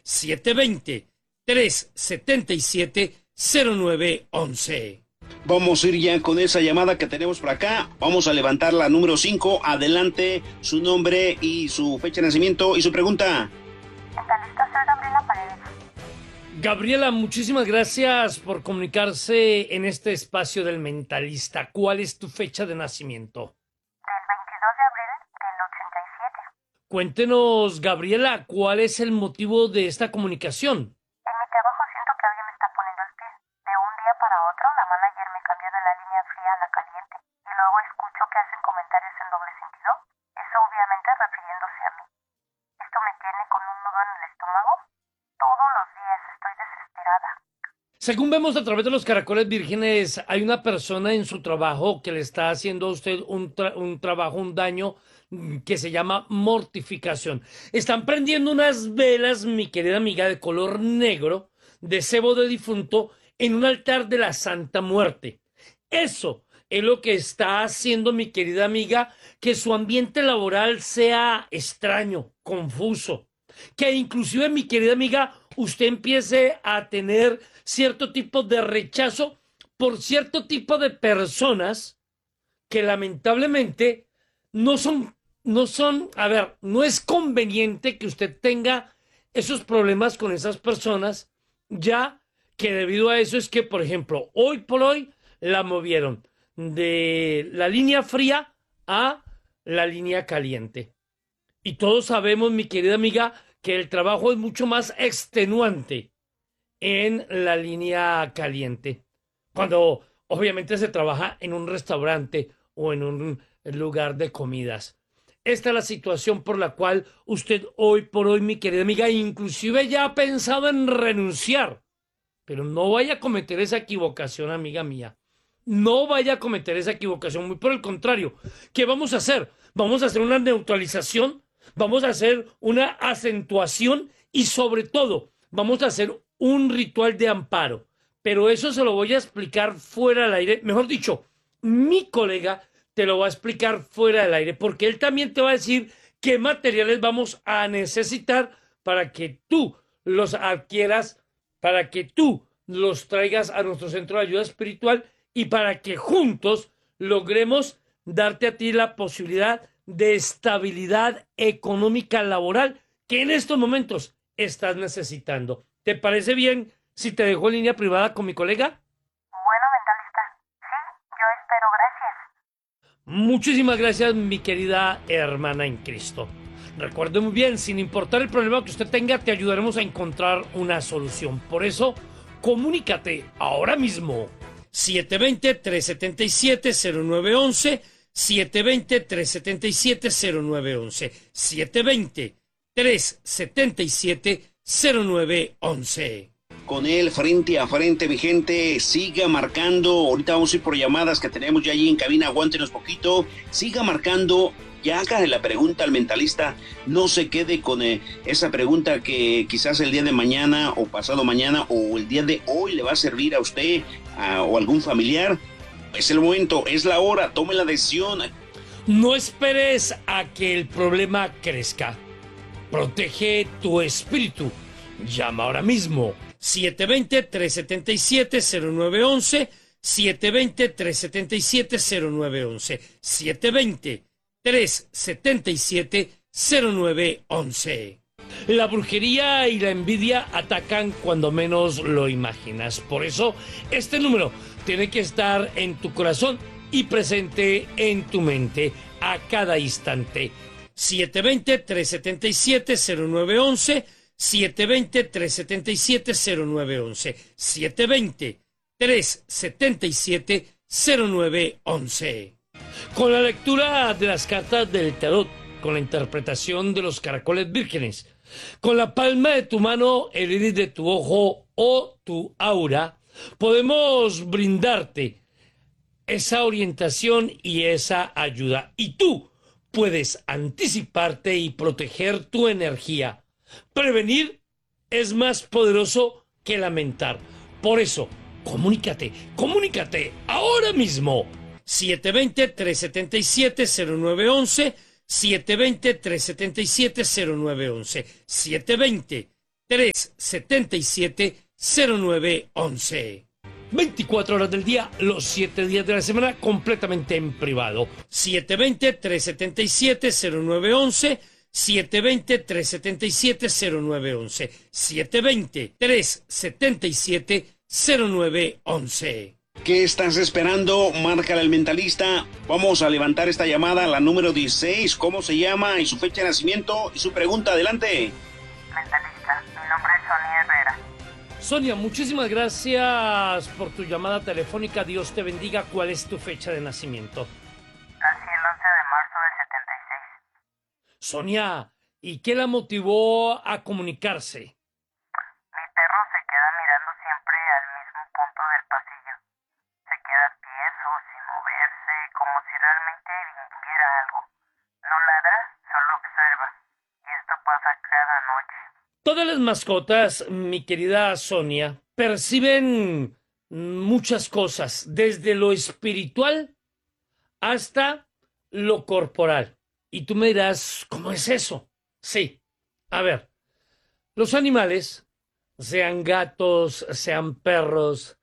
720-377-0911. Vamos a ir ya con esa llamada que tenemos por acá. Vamos a levantar la número 5. Adelante, su nombre y su fecha de nacimiento y su pregunta. Mentalista, soy Gabriela Paredes. Gabriela, muchísimas gracias por comunicarse en este espacio del Mentalista. ¿Cuál es tu fecha de nacimiento? Del 22 de abril del 87. Cuéntenos, Gabriela, ¿cuál es el motivo de esta comunicación? En mi trabajo siento que alguien me está poniendo el pie. De un día para otro, la manager me cambió de la línea fría a la caliente. Y luego escucho que hacen comentarios en doble sentido. Eso obviamente refiriéndose a mí. Esto me tiene con un nudo en el estómago. Todos los días estoy desesperada. Según vemos a través de los caracoles vírgenes, hay una persona en su trabajo que le está haciendo a usted un trabajo, un daño que se llama mortificación. Están prendiendo unas velas, mi querida amiga, de color negro, de cebo de difunto, en un altar de la Santa Muerte. Eso es lo que está haciendo, mi querida amiga, que su ambiente laboral sea extraño, confuso. Que inclusive, mi querida amiga, usted empiece a tener cierto tipo de rechazo por cierto tipo de personas que lamentablemente no es conveniente que usted tenga esos problemas con esas personas, ya que debido a eso es que, por ejemplo, hoy por hoy la movieron de la línea fría a la línea caliente. Y todos sabemos, mi querida amiga, que el trabajo es mucho más extenuante en la línea caliente. Cuando obviamente se trabaja en un restaurante o en un lugar de comidas. Esta es la situación por la cual usted hoy por hoy, mi querida amiga, inclusive ya ha pensado en renunciar. Pero no vaya a cometer esa equivocación, amiga mía. No vaya a cometer esa equivocación. Muy por el contrario. ¿Qué vamos a hacer? Vamos a hacer una neutralización. Vamos a hacer una acentuación y sobre todo vamos a hacer un ritual de amparo. Pero eso se lo voy a explicar fuera del aire. Mejor dicho, mi colega te lo va a explicar fuera del aire porque él también te va a decir qué materiales vamos a necesitar para que tú los adquieras, para que tú los traigas a nuestro centro de ayuda espiritual y para que juntos logremos darte a ti la posibilidad de estabilidad económica laboral que en estos momentos estás necesitando. ¿Te parece bien si te dejo en línea privada con mi colega? Bueno, mentalista, sí, yo espero, gracias. Muchísimas gracias, mi querida hermana en Cristo. Recuerde muy bien, sin importar el problema que usted tenga, te ayudaremos a encontrar una solución. Por eso, comunícate ahora mismo. 720-377-0911, 720-377-0911, 720-377-0911. Con él frente a frente, mi gente, siga marcando. Ahorita vamos a ir por llamadas que tenemos ya allí en cabina, aguántenos poquito. Siga marcando, ya hágale la pregunta al mentalista. No se quede con esa pregunta que quizás el día de mañana o pasado mañana o el día de hoy le va a servir a usted o algún familiar. Es el momento, es la hora, tome la decisión. No esperes a que el problema crezca. Protege tu espíritu. Llama ahora mismo. 720-377-0911, 720-377-0911, 720-377-0911. La brujería y la envidia atacan cuando menos lo imaginas. Por eso, este número tiene que estar en tu corazón y presente en tu mente a cada instante. 720-377-0911, 720-377-0911, 720-377-0911. Con la lectura de las cartas del tarot, con la interpretación de los caracoles vírgenes, con la palma de tu mano, el iris de tu ojo o tu aura, podemos brindarte esa orientación y esa ayuda. Y tú puedes anticiparte y proteger tu energía. Prevenir es más poderoso que lamentar. Por eso, comunícate ahora mismo. 720-377-0911, 720-377-0911. 720-377-0911. 24 horas del día, los 7 días de la semana, completamente en privado. 720-377-0911. 720-377-0911. 720-377-0911. ¿Qué estás esperando? Márcale al Mentalista. Vamos a levantar esta llamada, la número 16. ¿Cómo se llama y su fecha de nacimiento? Y su pregunta, adelante. Mentalista, mi nombre es Sonia Herrera. Sonia, muchísimas gracias por tu llamada telefónica. Dios te bendiga. ¿Cuál es tu fecha de nacimiento? Nací el 11 de marzo del 76. Sonia, ¿y qué la motivó a comunicarse? Mi perro se queda mirando siempre al mismo punto del pasillo. Se queda tieso, sin moverse, como si realmente viera algo. No ladra, solo observa. Y esto pasa cada noche. Todas las mascotas, mi querida Sonia, perciben muchas cosas, desde lo espiritual hasta lo corporal. Y tú me dirás, ¿cómo es eso? Sí. A ver, los animales, sean gatos, sean perros,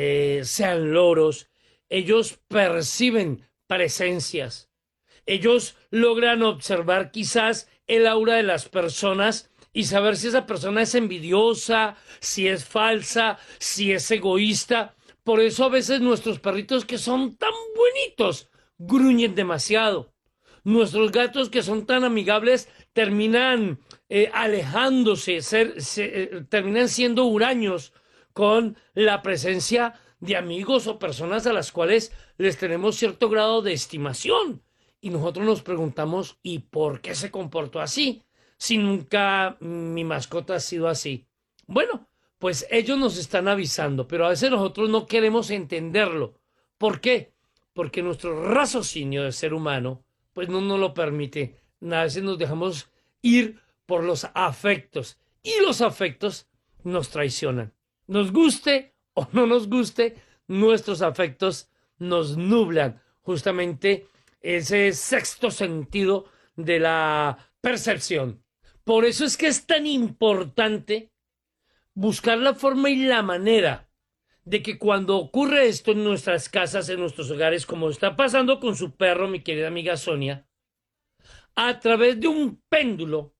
sean loros, ellos perciben presencias. Ellos logran observar quizás el aura de las personas y saber si esa persona es envidiosa, si es falsa, si es egoísta. Por eso a veces nuestros perritos, que son tan bonitos, gruñen demasiado. Nuestros gatos, que son tan amigables, terminan alejándose, terminan siendo huraños con la presencia de amigos o personas a las cuales les tenemos cierto grado de estimación. Y nosotros nos preguntamos, ¿y por qué se comportó así? Si nunca mi mascota ha sido así. Bueno, pues ellos nos están avisando, pero a veces nosotros no queremos entenderlo. ¿Por qué? Porque nuestro raciocinio de ser humano pues no nos lo permite. A veces nos dejamos ir por los afectos, y los afectos nos traicionan. Nos guste o no nos guste, nuestros afectos nos nublan justamente ese sexto sentido de la percepción. Por eso es que es tan importante buscar la forma y la manera de que cuando ocurre esto en nuestras casas, en nuestros hogares, como está pasando con su perro, mi querida amiga Sonia, a través de un péndulo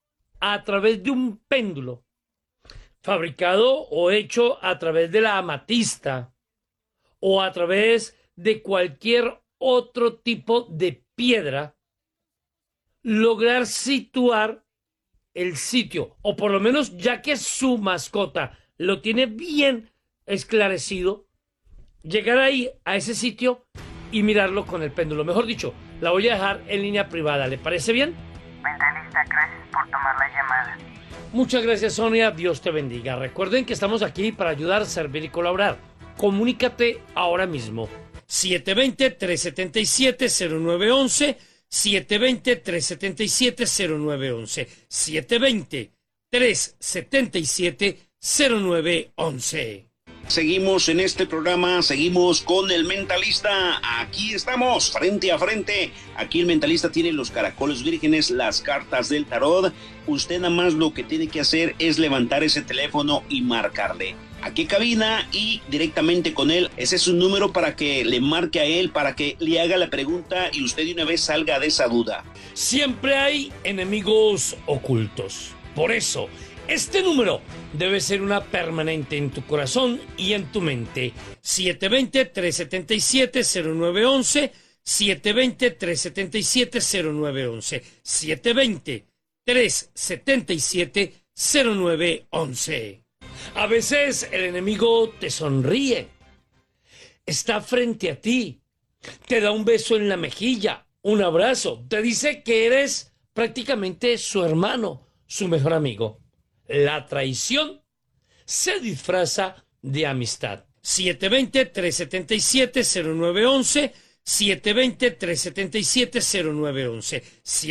fabricado o hecho a través de la amatista o a través de cualquier otro tipo de piedra, lograr situar el sitio, o por lo menos ya que su mascota lo tiene bien esclarecido, llegar ahí a ese sitio y mirarlo con el péndulo. Mejor dicho, la voy a dejar en línea privada. ¿Le parece bien? Mentalista, gracias por tomar la llamada. Muchas gracias, Sonia. Dios te bendiga. Recuerden que estamos aquí para ayudar, servir y colaborar. Comunícate ahora mismo. 720-377-0911. 720-377-0911. 720-377-0911. Seguimos en este programa, seguimos con el Mentalista. Aquí estamos, frente a frente. Aquí el Mentalista tiene los caracoles vírgenes, las cartas del tarot. Usted nada más lo que tiene que hacer es levantar ese teléfono y marcarle a qué cabina y directamente con él. Ese es su número para que le marque a él, para que le haga la pregunta y usted de una vez salga de esa duda. Siempre hay enemigos ocultos. Por eso, este número debe ser una permanente en tu corazón y en tu mente. 720-377-0911. 720-377-0911. 720-377-0911. A veces el enemigo te sonríe, está frente a ti, te da un beso en la mejilla, un abrazo, te dice que eres prácticamente su hermano, su mejor amigo. La traición se disfraza de amistad. 720-377-0911, 720-377-0911,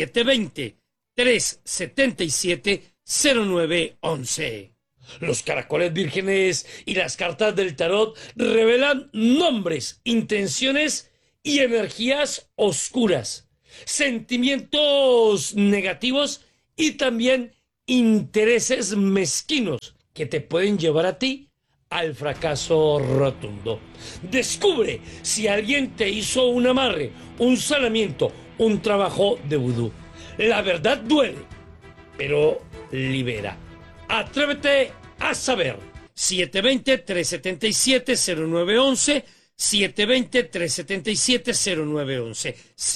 720-377-0911. Los caracoles vírgenes y las cartas del tarot revelan nombres, intenciones y energías oscuras sentimientos negativos y también intereses mezquinos que te pueden llevar a ti al fracaso rotundo. Descubre si alguien te hizo un amarre, un sanamiento, un trabajo de vudú. La verdad duele, pero libera. Atrévete a saber. 720-377-0911, 720-377-0911,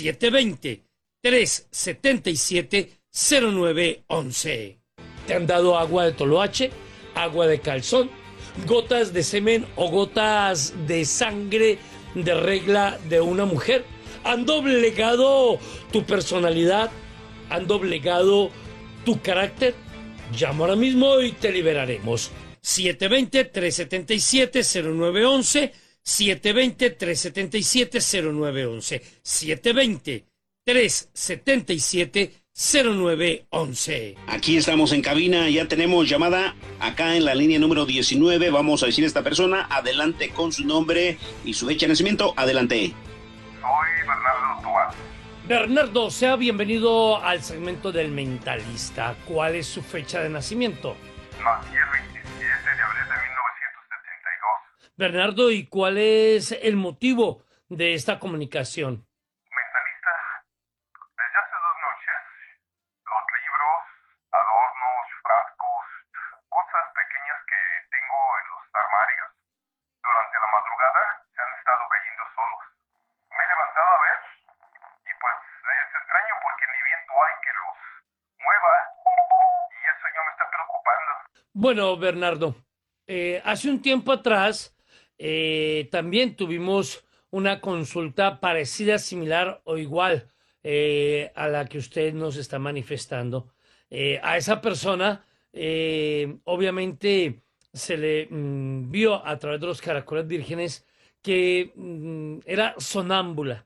720-377-0911. ¿Te han dado agua de toloache, agua de calzón, gotas de semen o gotas de sangre de regla de una mujer? ¿Han doblegado tu personalidad? ¿Han doblegado tu carácter? Llama ahora mismo y te liberaremos. 720-377-0911, 720-377-0911, 720-377-0911. Aquí estamos en cabina, ya tenemos llamada acá en la línea número 19. Vamos a decir a esta persona, adelante con su nombre y su fecha de nacimiento, adelante. Soy Bernardo Toa. Bernardo, sea bienvenido al segmento del Mentalista. ¿Cuál es su fecha de nacimiento? Nací el 27 de abril de 1972. Bernardo, ¿y cuál es el motivo de esta comunicación? Mentalista, desde hace 2 noches, los libros, adornos, frascos, cosas pequeñas que tengo en los armarios, durante la madrugada se han estado cayendo solos. Me he levantado a ver y pues es extraño porque ni viento hay que los mueva y eso ya me está preocupando. Bueno, Bernardo, hace un tiempo atrás también tuvimos una consulta parecida, similar o igual a la que usted nos está manifestando. A esa persona, obviamente, se le vio a través de los caracoles vírgenes que era sonámbula.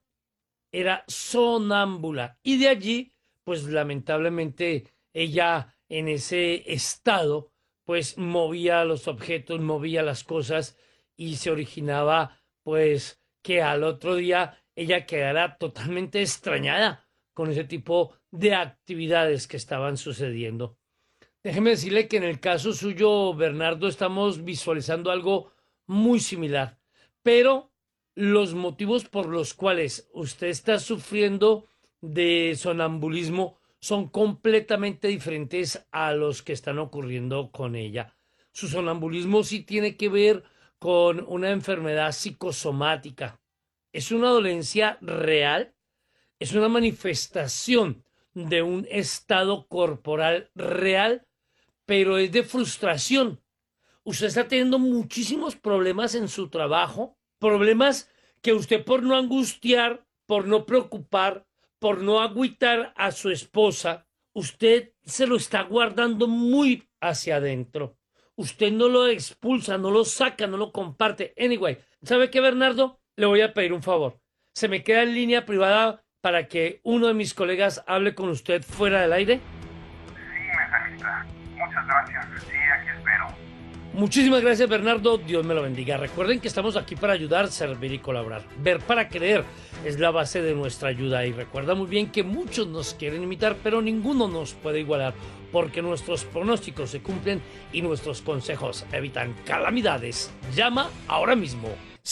Y de allí, pues lamentablemente, ella en ese estado, pues movía los objetos, movía las cosas y se originaba, pues, que al otro día ella quedara totalmente extrañada con ese tipo de actividades que estaban sucediendo. Déjeme decirle que en el caso suyo, Bernardo, estamos visualizando algo muy similar, pero los motivos por los cuales usted está sufriendo de sonambulismo son completamente diferentes a los que están ocurriendo con ella. Su sonambulismo sí tiene que ver con una enfermedad psicosomática. Es una dolencia real, es una manifestación de un estado corporal real, pero es de frustración. Usted está teniendo muchísimos problemas en su trabajo, problemas que usted, por no angustiar, por no preocupar, por no agüitar a su esposa, usted se lo está guardando muy hacia adentro. Usted no lo expulsa, no lo saca, no lo comparte. Anyway, ¿sabe qué, Bernardo? Le voy a pedir un favor. Se me queda en línea privada para que uno de mis colegas hable con usted fuera del aire. Sí, mentalista. Muchas gracias. Sí, aquí espero. Muchísimas gracias, Bernardo. Dios me lo bendiga. Recuerden que estamos aquí para ayudar, servir y colaborar. Ver para creer es la base de nuestra ayuda. Y recuerda muy bien que muchos nos quieren imitar, pero ninguno nos puede igualar, porque nuestros pronósticos se cumplen y nuestros consejos evitan calamidades. Llama ahora mismo.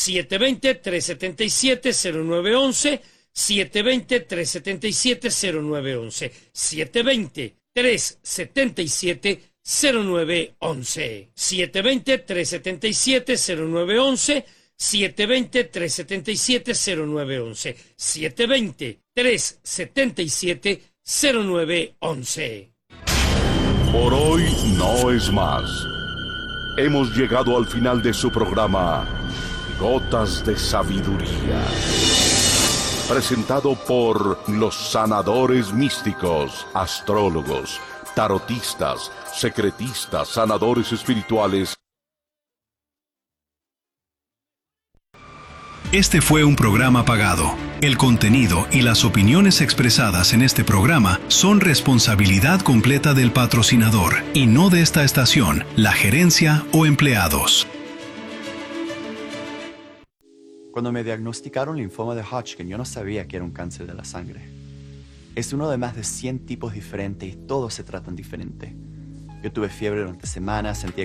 720-377-0911, 720-377-0911, 720-377-0911, 720-377-0911, 720-377-0911, 720-377-0911. Por hoy no es más. Hemos llegado al final de su programa Gotas de Sabiduría, presentado por los sanadores místicos, astrólogos, tarotistas, secretistas, sanadores espirituales. Este fue un programa pagado. El contenido y las opiniones expresadas en este programa son responsabilidad completa del patrocinador y no de esta estación, la gerencia o empleados. Cuando me diagnosticaron linfoma de Hodgkin, yo no sabía que era un cáncer de la sangre. Es uno de más de 100 tipos diferentes y todos se tratan diferente. Yo tuve fiebre durante semanas, sentía